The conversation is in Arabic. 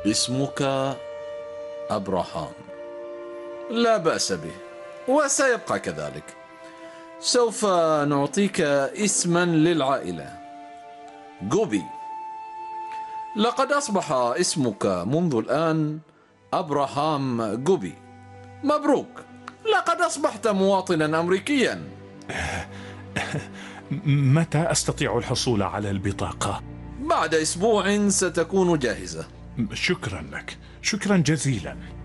اسمك أبراهام. لا بأس به، وسيبقى كذلك. سوف نعطيك اسما للعائلة، جوبي. لقد أصبح اسمك منذ الآن أبراهام جوبي. مبروك، لقد أصبحت مواطنا أمريكيا. متى أستطيع الحصول على البطاقة؟ بعد أسبوع ستكون جاهزة. شكرا لك، شكرا جزيلا.